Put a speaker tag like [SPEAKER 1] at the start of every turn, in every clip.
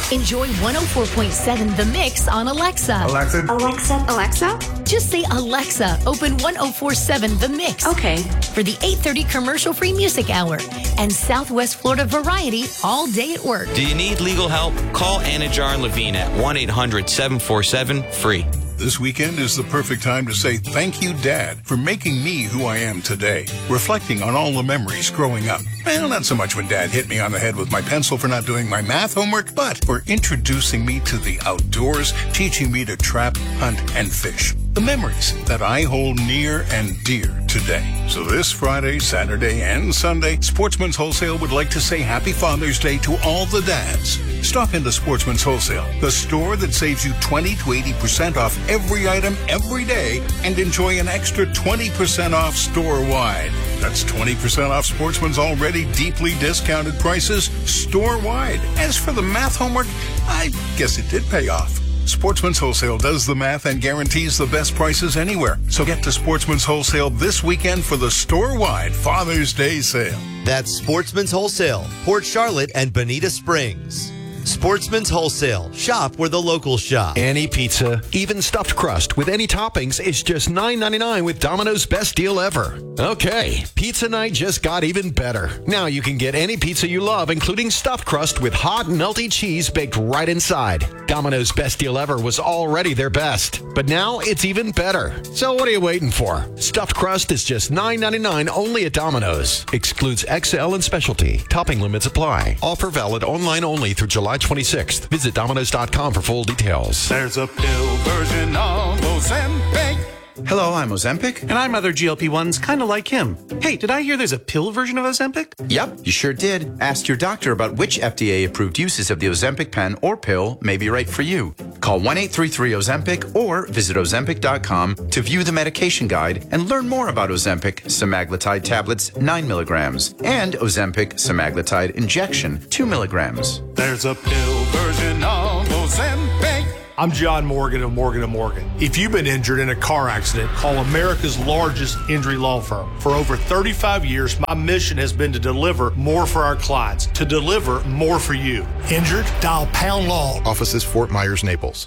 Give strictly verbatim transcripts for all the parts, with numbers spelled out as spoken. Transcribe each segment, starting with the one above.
[SPEAKER 1] Enjoy one oh four point seven The Mix on Alexa.
[SPEAKER 2] Alexa.
[SPEAKER 3] Alexa.
[SPEAKER 4] Alexa?
[SPEAKER 1] Just say Alexa, open one oh four point seven The Mix.
[SPEAKER 4] Okay.
[SPEAKER 1] For the eight thirty commercial-free music hour and Southwest Florida variety all day at work.
[SPEAKER 5] Do you need legal help? Call Anajar and Levine at one eight hundred seven four seven free.
[SPEAKER 2] This weekend is the perfect time to say thank you, Dad, for making me who I am today. Reflecting on all the memories growing up. Well, not so much when Dad hit me on the head with my pencil for not doing my math homework, but for introducing me to the outdoors, teaching me to trap, hunt, and fish. The memories that I hold near and dear today. So this Friday, Saturday, and Sunday, Sportsman's Wholesale would like to say Happy Father's Day to all the dads. Stop into Sportsman's Wholesale, the store that saves you twenty to eighty percent off every item every day and enjoy an extra twenty percent off store-wide. That's twenty percent off Sportsman's already deeply discounted prices store-wide. As for the math homework, I guess it did pay off. Sportsman's Wholesale does the math and guarantees the best prices anywhere. So get to Sportsman's Wholesale this weekend for the store-wide Father's Day sale.
[SPEAKER 6] That's Sportsman's Wholesale, Port Charlotte and Bonita Springs. Sportsman's Wholesale. Shop where the locals shop.
[SPEAKER 7] Any pizza, even stuffed crust with any toppings, is just nine ninety-nine with Domino's Best Deal Ever. Okay, pizza night just got even better. Now you can get any pizza you love, including stuffed crust with hot, melty cheese baked right inside. Domino's Best Deal Ever was already their best, but now it's even better. So what are you waiting for? Stuffed crust is just nine ninety-nine only at Domino's. Excludes X L and specialty. Topping limits apply. Offer valid online only through July twenty-sixth. Visit Domino's dot com for full details.
[SPEAKER 8] There's a pill version of Ozempic.
[SPEAKER 9] Hello, I'm Ozempic.
[SPEAKER 10] And I'm other G L P ones kind of like him. Hey, did I hear there's a pill version of Ozempic?
[SPEAKER 9] Yep, you sure did. Ask your doctor about which F D A-approved uses of the Ozempic pen or pill may be right for you. Call one eight three three Ozempic or visit Ozempic dot com to view the medication guide and learn more about Ozempic semaglutide tablets nine milligrams and Ozempic semaglutide injection two milligrams.
[SPEAKER 8] There's a pill version of Ozempic.
[SPEAKER 11] I'm John Morgan of Morgan and Morgan. If you've been injured in a car accident, call America's largest injury law firm. For over thirty-five years, my mission has been to deliver more for our clients, to deliver more for you. Injured? Dial Pound Law.
[SPEAKER 12] Offices Fort Myers, Naples.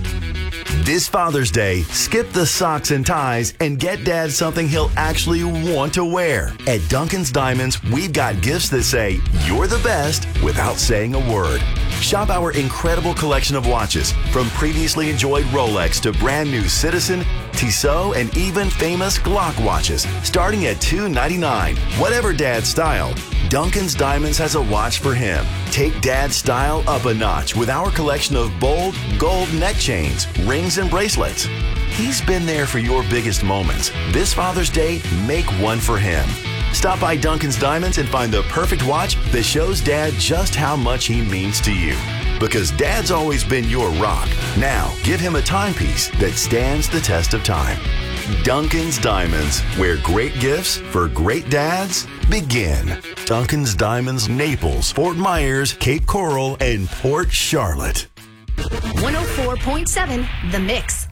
[SPEAKER 13] This Father's Day, skip the socks and ties and get Dad something he'll actually want to wear. At Duncan's Diamonds, we've got gifts that say, you're the best without saying a word. Shop our incredible collection of watches, from previously enjoyed Rolex to brand new Citizen, Tissot, and even famous Glock watches, starting at two ninety-nine. Whatever Dad's style, Duncan's Diamonds has a watch for him. Take Dad's style up a notch with our collection of bold gold neck chains, rings, and bracelets. He's been there for your biggest moments. This Father's Day, make one for him. Stop by Duncan's Diamonds and find the perfect watch that shows Dad just how much he means to you. Because Dad's always been your rock. Now, give him a timepiece that stands the test of time. Duncan's Diamonds, where great gifts for great dads begin. Duncan's Diamonds, Naples, Fort Myers, Cape Coral, and Port Charlotte.
[SPEAKER 1] one oh four point seven The Mix.